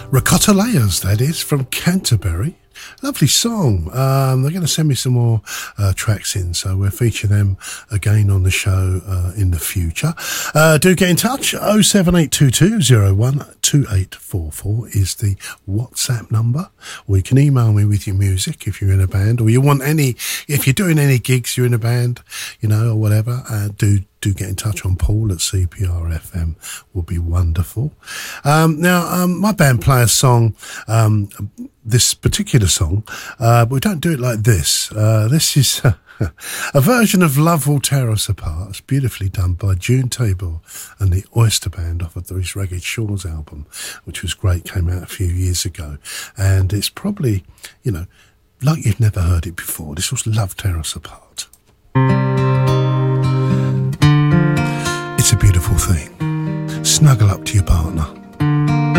Ricotta Layers, that is, from Canterbury. Lovely song. They're going to send me some more tracks in, so we'll feature them again on the show in the future. Do get in touch. 07822012844 is the WhatsApp number. Or you can email me with your music if you're in a band, or you want if you're doing any gigs, you're in a band, or whatever. Do get in touch on Paul at CPRFM. Will be wonderful. Now, my band play a song, this particular song, but we don't do it like this. This is a version of Love Will Tear Us Apart. It's beautifully done by June Tabor and the Oyster Band off of These Ragged Shores album, which was great, came out a few years ago. And it's probably, like you've never heard it before. This was Love Tear Us Apart. It's a beautiful thing. Snuggle up to your partner.